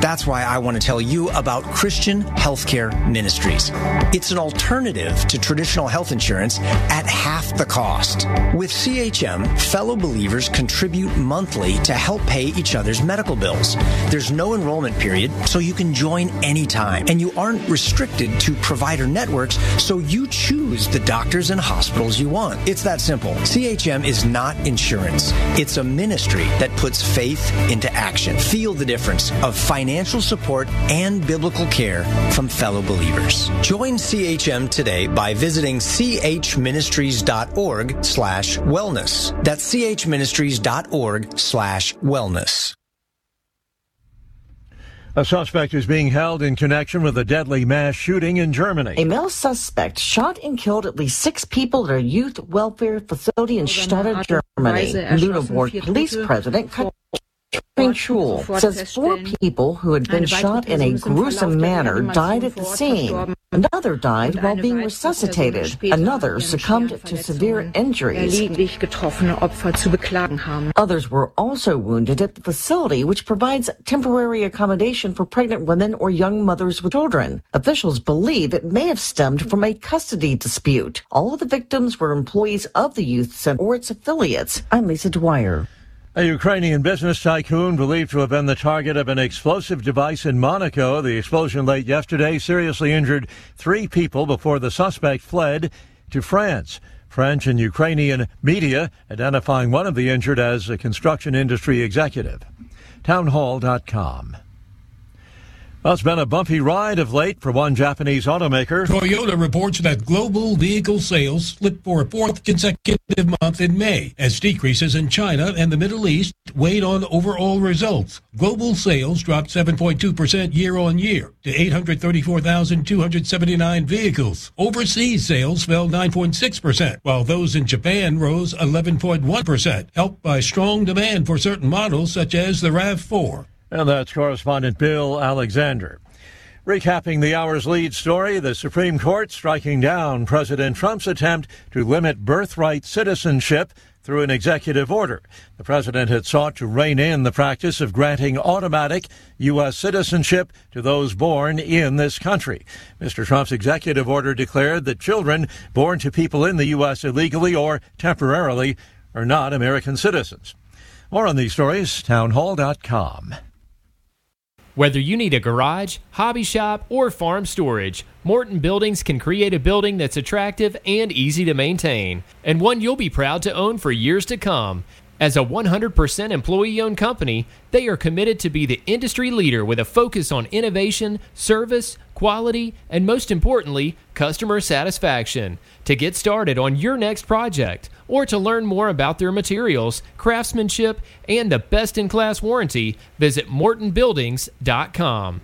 That's why I want to tell you about Christian Healthcare Ministries. It's an alternative to traditional health insurance at half the cost. With CHM, fellow believers contribute monthly to help pay each other's medical bills. There's no enrollment period, so you can join anytime. And you aren't restricted to provider networks, so you choose the doctors and hospitals you want. It's that simple. CHM is not insurance. It's a ministry that puts faith into action. Feel the difference of financial support and biblical care from fellow believers. Join CHM today by visiting chministries.org/wellness. That's chministries.org/wellness. A suspect is being held in connection with a deadly mass shooting in Germany. A male suspect shot and killed at least 6 people at a youth welfare facility in Stuttgart, Germany. Lüneburg police president Katrin Schul says 4 people who had been shot in a gruesome manner died at the scene. Another died while being resuscitated. Another succumbed to severe injuries. Others were also wounded at the facility, which provides temporary accommodation for pregnant women or young mothers with children. Officials believe it may have stemmed from a custody dispute. All of the victims were employees of the youth center or its affiliates. I'm Lisa Dwyer. A Ukrainian business tycoon believed to have been the target of an explosive device in Monaco. The explosion late yesterday seriously injured 3 people before the suspect fled to France. French and Ukrainian media identifying one of the injured as a construction industry executive. Townhall.com. Well, it's been a bumpy ride of late for one Japanese automaker. Toyota reports that global vehicle sales slipped for a 4th consecutive month in May, as decreases in China and the Middle East weighed on overall results. Global sales dropped 7.2% year-on-year to 834,279 vehicles. Overseas sales fell 9.6%, while those in Japan rose 11.1%, helped by strong demand for certain models such as the RAV4. And that's correspondent Bill Alexander. Recapping the hour's lead story, the Supreme Court striking down President Trump's attempt to limit birthright citizenship through an executive order. The president had sought to rein in the practice of granting automatic U.S. citizenship to those born in this country. Mr. Trump's executive order declared that children born to people in the U.S. illegally or temporarily are not American citizens. More on these stories, townhall.com. Whether you need a garage, hobby shop, or farm storage, Morton Buildings can create a building that's attractive and easy to maintain, and one you'll be proud to own for years to come. As a 100% employee-owned company, they are committed to be the industry leader with a focus on innovation, service, quality, and most importantly, customer satisfaction. To get started on your next project, or to learn more about their materials, craftsmanship, and the best-in-class warranty, visit MortonBuildings.com.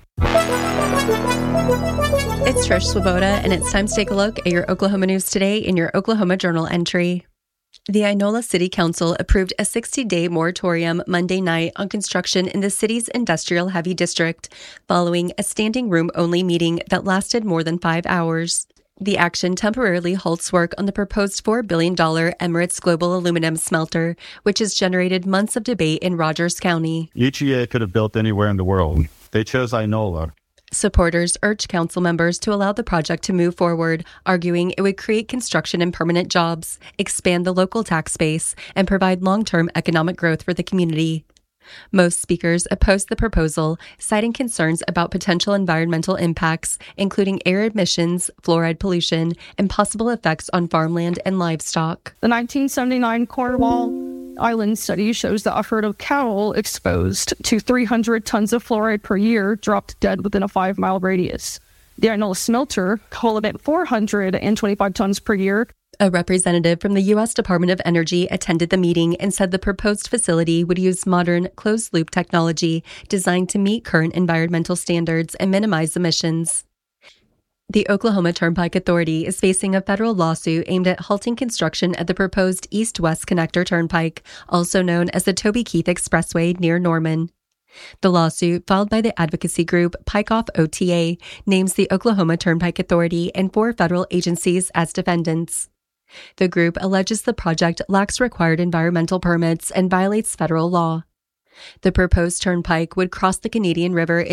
It's Trish Swoboda, and it's time to take a look at your Oklahoma news today in your Oklahoma Journal entry. The Inola City Council approved a 60-day moratorium Monday night on construction in the city's industrial heavy district, following a standing room-only meeting that lasted more than 5 hours. The action temporarily halts work on the proposed $4 billion Emirates Global Aluminum smelter, which has generated months of debate in Rogers County. EGA could have built anywhere in the world. They chose Inola. Supporters urged council members to allow the project to move forward, arguing it would create construction and permanent jobs, expand the local tax base, and provide long-term economic growth for the community. Most speakers opposed the proposal, citing concerns about potential environmental impacts, including air emissions, fluoride pollution, and possible effects on farmland and livestock. The 1979 Cornwall Island study shows that a herd of cattle exposed to 300 tons of fluoride per year dropped dead within a 5-mile radius. The Inola smelter will emit 425 tons per year. A representative from the U.S. Department of Energy attended the meeting and said the proposed facility would use modern, closed-loop technology designed to meet current environmental standards and minimize emissions. The Oklahoma Turnpike Authority is facing a federal lawsuit aimed at halting construction at the proposed East-West Connector Turnpike, also known as the Toby Keith Expressway near Norman. The lawsuit, filed by the advocacy group Pike Off OTA, names the Oklahoma Turnpike Authority and 4 federal agencies as defendants. The group alleges the project lacks required environmental permits and violates federal law. The proposed turnpike would cross the Canadian River